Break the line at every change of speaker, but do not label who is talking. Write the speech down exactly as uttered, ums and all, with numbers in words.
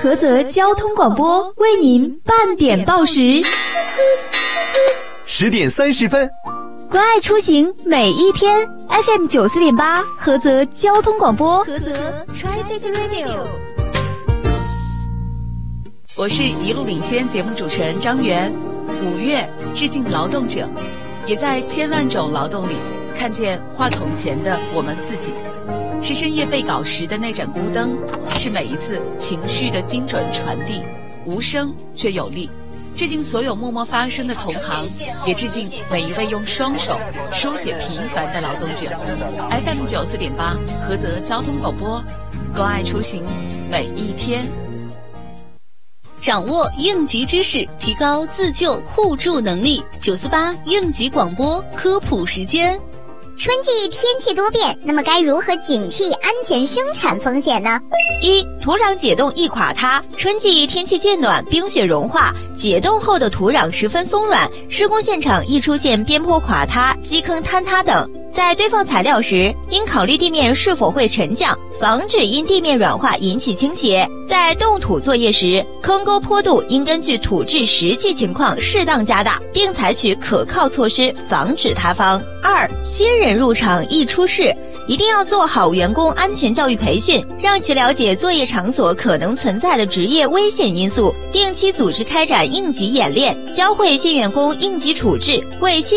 菏泽交通广播为您半点报时。
十点三十分，
关爱出行每一天 F M 九四点八，菏泽交通广播，菏泽 Traffic Radio。
我是一路领先节目主持人张媛。五月致敬劳动者，也在千万种劳动里看见话筒前的我们自己。是深夜备稿时的那盏孤灯，是每一次情绪的精准传递，无声却有力。致敬所有默默发声的同行，也致敬每一位用双手书写平凡的劳动者。F M 九四点八，菏泽交通广播，关爱出行每一天。
掌握应急知识，提高自救互助能力。九四八应急广播科普时间。
春季天气多变，那么该如何警惕安全生产风险呢？
一、土壤解冻易垮塌。春季天气渐暖，冰雪融化，解冻后的土壤十分松软，施工现场易出现边坡垮塌、基坑坍塌等。在堆放材料时，应考虑地面是否会沉降，防止因地面软化引起倾斜。在动土作业时，坑沟坡度应根据土质实际情况适当加大，并采取可靠措施防止塌方。二、新人入场易出事，一定要做好员工安全教育培训，让其了解作业场所可能存在的职业危险因素，定期组织开展应急演练，教会新员工应急处置，为新